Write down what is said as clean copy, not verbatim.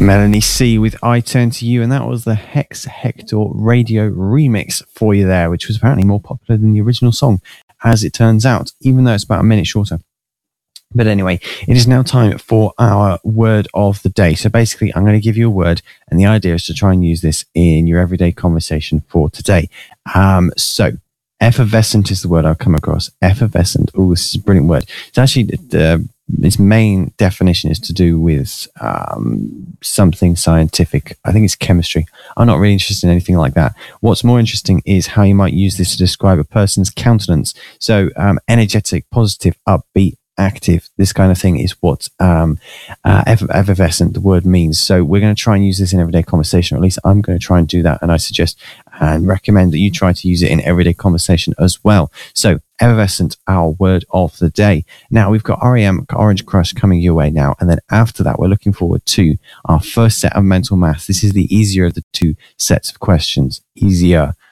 Melanie C with I Turn to You, and that was the Hex Hector radio remix for you there, which was apparently more popular than the original song, as it turns out, even though it's about a minute shorter. But anyway, it is now time for our word of the day. So basically, I'm going to give you a word, and the idea is to try and use this in your everyday conversation for today. So effervescent is the word I've come across. Effervescent. Oh, this is a brilliant word. It's actually its main definition is to do with something scientific. I think it's chemistry. I'm not really interested in anything like that. What's more interesting is how you might use this to describe a person's countenance. So energetic, positive, upbeat, active, this kind of thing is what effervescent, the word, means. So we're going to try and use this in everyday conversation, or at least I'm going to try and do that, and I suggest and recommend that you try to use it in everyday conversation as well. So effervescent, our word of the day. Now we've got REM, Orange Crush, coming your way now, and then after that we're looking forward to our first set of mental maths. This is the easier of the two sets of questions. Easier.